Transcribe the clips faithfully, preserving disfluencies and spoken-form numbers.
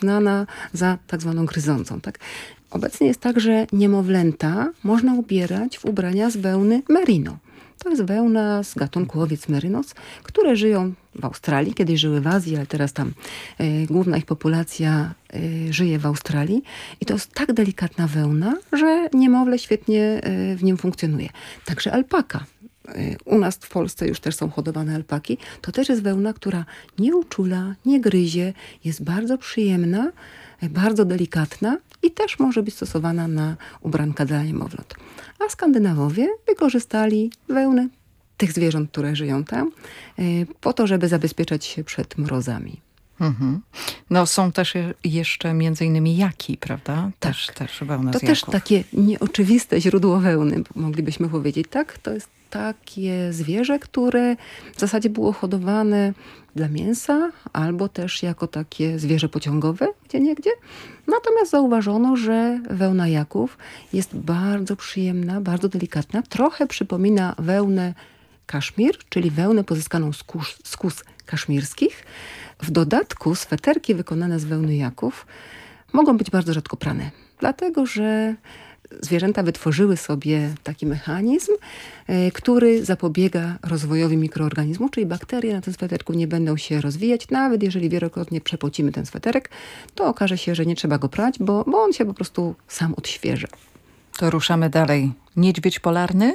uznana za tak zwaną gryzącą. Tak? Obecnie jest tak, że niemowlęta można ubierać w ubrania z wełny merino. To jest wełna z gatunku owiec merynos, które żyją w Australii. Kiedyś żyły w Azji, ale teraz tam y, główna ich populacja y, żyje w Australii. I to jest tak delikatna wełna, że niemowlę świetnie y, w nim funkcjonuje. Także alpaka. Y, u nas w Polsce już też są hodowane alpaki. To też jest wełna, która nie uczula, nie gryzie, jest bardzo przyjemna, y, bardzo delikatna i też może być stosowana na ubranka dla niemowląt. A Skandynawowie wykorzystali wełnę tych zwierząt, które żyją tam, po to, żeby zabezpieczać się przed mrozami. Mhm. No są też jeszcze między innymi jaki, prawda? Tak. Też, też wełna To z też jaków. takie nieoczywiste źródło wełny, moglibyśmy powiedzieć. Tak, to jest takie zwierzę, które w zasadzie było hodowane dla mięsa, albo też jako takie zwierzę pociągowe, gdzieniegdzie. Natomiast zauważono, że wełna jaków jest bardzo przyjemna, bardzo delikatna. Trochę przypomina wełnę kaszmir, czyli wełnę pozyskaną z kus, z kus kaszmirskich. W dodatku sweterki wykonane z wełny jaków mogą być bardzo rzadko prane, dlatego że zwierzęta wytworzyły sobie taki mechanizm, y, który zapobiega rozwojowi mikroorganizmu, czyli bakterie na tym sweterku nie będą się rozwijać. Nawet jeżeli wielokrotnie przepocimy ten sweterek, to okaże się, że nie trzeba go prać, bo, bo on się po prostu sam odświeża. To ruszamy dalej. Niedźwiedź polarny?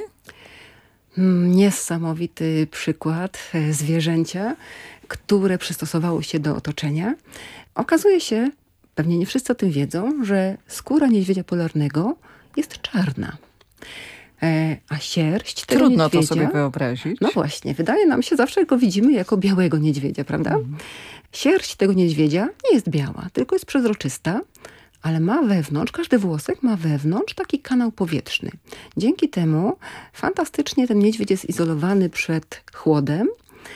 Niesamowity przykład zwierzęcia, które przystosowało się do otoczenia. Okazuje się, pewnie nie wszyscy o tym wiedzą, że skóra niedźwiedzia polarnego jest czarna. E, a sierść tego Trudno niedźwiedzia... to sobie wyobrazić. No właśnie, wydaje nam się, zawsze go widzimy jako białego niedźwiedzia, prawda? Mhm. Sierść tego niedźwiedzia nie jest biała, tylko jest przezroczysta, ale ma wewnątrz, każdy włosek ma wewnątrz taki kanał powietrzny. Dzięki temu fantastycznie ten niedźwiedź jest izolowany przed chłodem.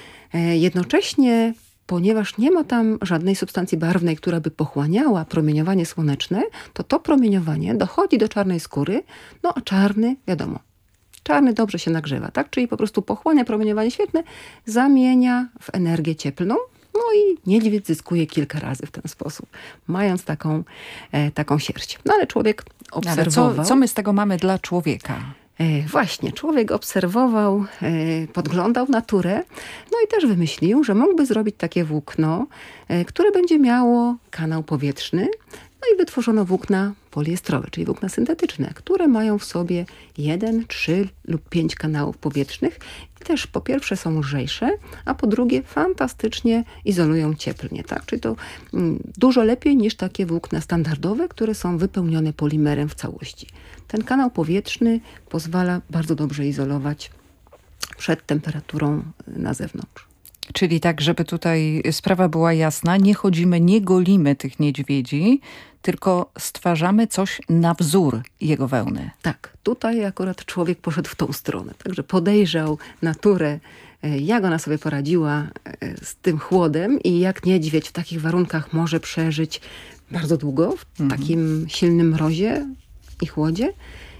E, jednocześnie, ponieważ nie ma tam żadnej substancji barwnej, która by pochłaniała promieniowanie słoneczne, to to promieniowanie dochodzi do czarnej skóry, no a czarny, wiadomo, czarny dobrze się nagrzewa, tak? Czyli po prostu pochłania promieniowanie świetne, zamienia w energię cieplną, no i niedźwiedź zyskuje kilka razy w ten sposób, mając taką, e, taką sierść. No ale człowiek obserwował... Ale co, co my z tego mamy dla człowieka? E, właśnie, człowiek obserwował, e, podglądał naturę, no i też wymyślił, że mógłby zrobić takie włókno, e, które będzie miało kanał powietrzny, no i wytworzono włókna poliestrowe, czyli włókna syntetyczne, które mają w sobie jeden, trzy lub pięć kanałów powietrznych i też po pierwsze są lżejsze, a po drugie fantastycznie izolują cieplnie, tak? Czyli to mm, dużo lepiej niż takie włókna standardowe, które są wypełnione polimerem w całości. Ten kanał powietrzny pozwala bardzo dobrze izolować przed temperaturą na zewnątrz. Czyli tak, żeby tutaj sprawa była jasna, nie chodzimy, nie golimy tych niedźwiedzi, tylko stwarzamy coś na wzór jego wełny. Tak, tutaj akurat człowiek poszedł w tą stronę. Także podejrzał naturę, jak ona sobie poradziła z tym chłodem i jak niedźwiedź w takich warunkach może przeżyć bardzo długo, w mhm. takim silnym mrozie i chłodzie.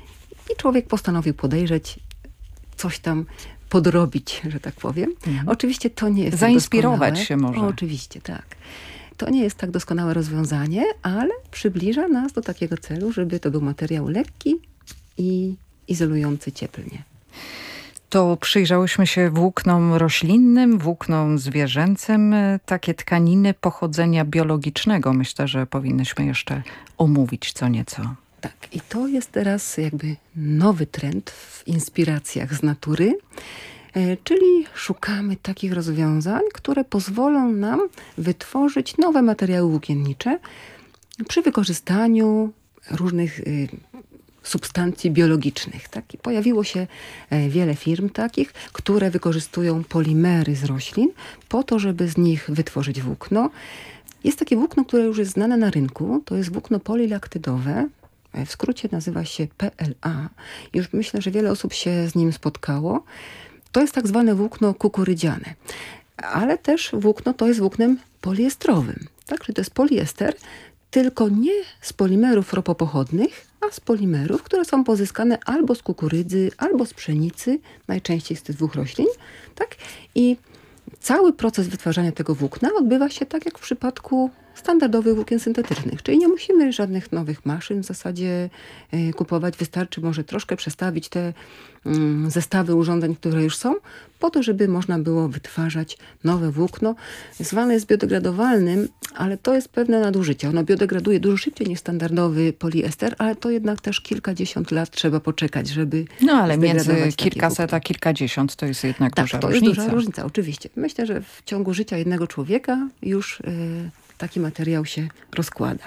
I człowiek postanowił podejrzeć, coś tam podrobić, że tak powiem. Mhm. Oczywiście to nie jest zainspirować tak się może. O, oczywiście, tak. To nie jest tak doskonałe rozwiązanie, ale przybliża nas do takiego celu, żeby to był materiał lekki i izolujący cieplnie. To przyjrzałyśmy się włóknom roślinnym, włóknom zwierzęcym. Takie tkaniny pochodzenia biologicznego. Myślę, że powinnyśmy jeszcze omówić co nieco. Tak, i to jest teraz jakby nowy trend w inspiracjach z natury, czyli szukamy takich rozwiązań, które pozwolą nam wytworzyć nowe materiały włókiennicze przy wykorzystaniu różnych substancji biologicznych. Tak? I pojawiło się wiele firm takich, które wykorzystują polimery z roślin po to, żeby z nich wytworzyć włókno. Jest takie włókno, które już jest znane na rynku, to jest włókno polilaktydowe. W skrócie nazywa się P L A. Już myślę, że wiele osób się z nim spotkało. To jest tak zwane włókno kukurydziane. Ale też włókno to jest włóknem poliestrowym. Tak? Czyli to jest poliester, tylko nie z polimerów ropopochodnych, a z polimerów, które są pozyskane albo z kukurydzy, albo z pszenicy, najczęściej z tych dwóch roślin. Tak? I cały proces wytwarzania tego włókna odbywa się tak jak w przypadku standardowych włókien syntetycznych. Czyli nie musimy żadnych nowych maszyn w zasadzie kupować. Wystarczy może troszkę przestawić te zestawy urządzeń, które już są, po to, żeby można było wytwarzać nowe włókno. Zwane jest biodegradowalnym, ale to jest pewne nadużycie. Ono biodegraduje dużo szybciej niż standardowy poliester, ale to jednak też kilkadziesiąt lat trzeba poczekać, żeby No ale między kilkaset a kilkadziesiąt to jest jednak tak, duża to różnica. jest duża różnica, oczywiście. Myślę, że w ciągu życia jednego człowieka już y, taki materiał się rozkłada.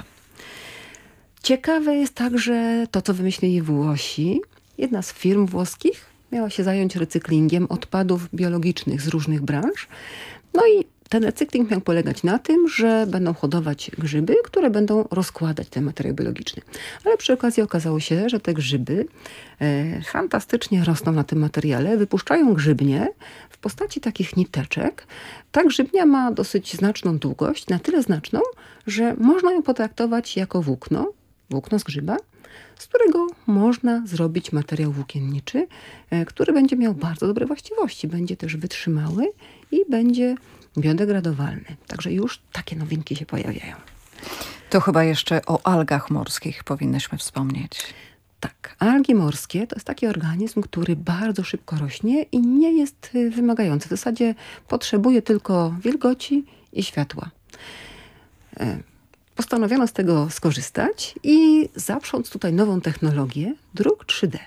Ciekawe jest także to, co wymyślili Włosi. Jedna z firm włoskich miała się zająć recyklingiem odpadów biologicznych z różnych branż. No i ten recykling miał polegać na tym, że będą hodować grzyby, które będą rozkładać ten materiał biologiczny. Ale przy okazji okazało się, że te grzyby e, fantastycznie rosną na tym materiale, wypuszczają grzybnię w postaci takich niteczek. Ta grzybnia ma dosyć znaczną długość, na tyle znaczną, że można ją potraktować jako włókno, włókno z grzyba, z którego można zrobić materiał włókienniczy, który będzie miał bardzo dobre właściwości. Będzie też wytrzymały i będzie biodegradowalny. Także już takie nowinki się pojawiają. To chyba jeszcze o algach morskich powinnyśmy wspomnieć. Tak, algi morskie to jest taki organizm, który bardzo szybko rośnie i nie jest wymagający. W zasadzie potrzebuje tylko wilgoci i światła. Postanowiono z tego skorzystać i zaprząc tutaj nową technologię, druk trzy D.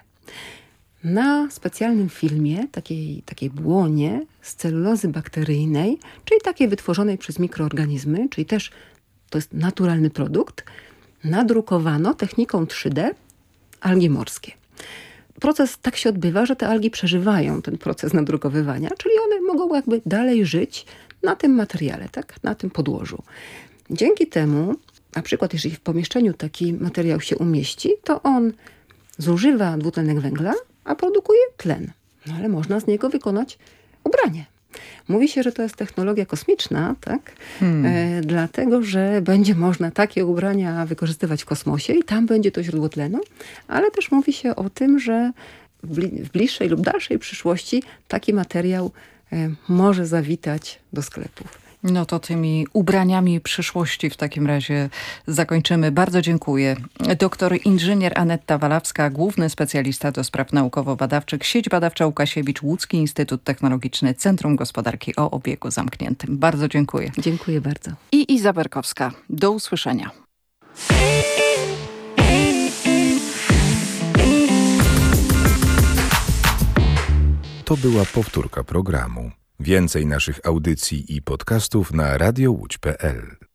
Na specjalnym filmie, takiej, takiej błonie z celulozy bakteryjnej, czyli takiej wytworzonej przez mikroorganizmy, czyli też to jest naturalny produkt, nadrukowano techniką trzy D algi morskie. Proces tak się odbywa, że te algi przeżywają ten proces nadrukowywania, czyli one mogą jakby dalej żyć na tym materiale, tak? Na tym podłożu. Dzięki temu, na przykład jeżeli w pomieszczeniu taki materiał się umieści, to on zużywa dwutlenek węgla, a produkuje tlen. No ale można z niego wykonać ubranie. Mówi się, że to jest technologia kosmiczna, tak? Hmm. E, dlatego, że będzie można takie ubrania wykorzystywać w kosmosie i tam będzie to źródło tlenu, ale też mówi się o tym, że w, bli- w bliższej lub dalszej przyszłości taki materiał e, może zawitać do sklepów. No to tymi ubraniami przyszłości w takim razie zakończymy. Bardzo dziękuję. Doktor inżynier Aneta Walawska, główny specjalista do spraw naukowo-badawczych, Sieć Badawcza Łukasiewicz, Łódzki Instytut Technologiczny, Centrum Gospodarki o Obiegu Zamkniętym. Bardzo dziękuję. Dziękuję bardzo. I Iza Berkowska. Do usłyszenia. To była powtórka programu. Więcej naszych audycji i podcastów na radio łódź kropka pe el.